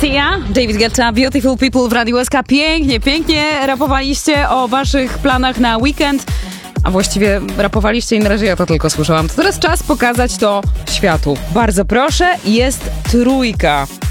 Sia, David Guetta, Beautiful People w Radiu SK. Pięknie rapowaliście o waszych planach na weekend. A właściwie rapowaliście i na razie ja to tylko słyszałam. To teraz czas pokazać to światu. Bardzo proszę, jest trójka.